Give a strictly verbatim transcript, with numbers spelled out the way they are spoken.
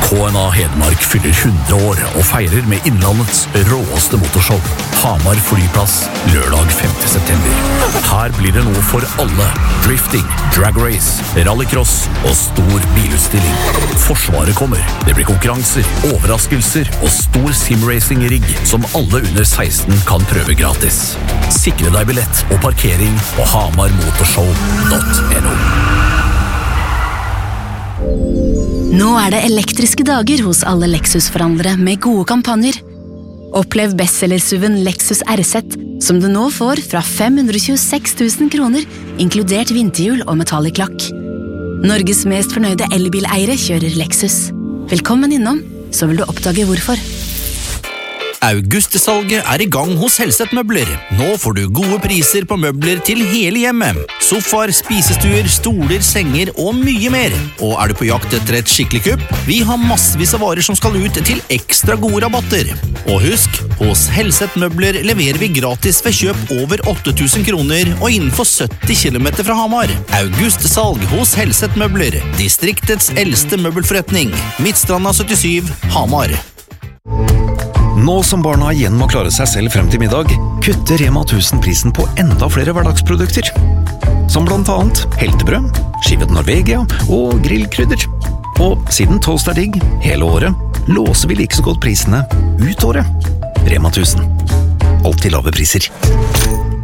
K N A Hedmark fyller hundre år og feirer med Innlandets råeste motorshow. Hamar flyplass, lørdag femte september. Her blir det noe for alle. Drifting, drag race, rallycross og stor bilutstilling. Forsvaret kommer. Det blir konkurranser, overraskelser og stor simracing-rigg som alle under seksten kan prøve gratis. Sikre deg billett og parkering på hamarmotorshow punktum no. Nå er det elektriske dager hos alle Lexus-forhandlere med gode kampanjer. Opplev bestsellersuven Lexus R Z, som du nå får fra fem hundre tjueseks tusen kroner, inkludert vinterhjul og metallic lakk. Norges mest fornøyde elbileiere kjører Lexus. Velkommen innom, så vil du oppdage hvorfor. Augustsalget er i gang hos Helseth Møbler. Nå får du gode priser på møbler til hele hjemmet. Sofaer, spisestuer, stoler, senger og mye mer. Og er du på jakt etter et skikkelig kupp? Vi har massevis av varer som skal ut til ekstra gode rabatter. Og husk, hos Helseth Møbler leverer vi gratis ved kjøp over åtte tusen kroner og innenfor sytti kilometer fra Hamar. Augustsalg hos Helseth Møbler, distriktets eldste møbelforretning. Midtstranda syttisju, Hamar. Nå som barna igjen må klare seg selv frem til middag, kutter Rema tusen prisen på enda flere hverdagsprodukter. Som blant annet heltebrød, skivet Norvegia og grillkrydder. Og siden toast er digg hele året, låser vi like så godt prisene ut året. Rema tusen. Alltid lave priser.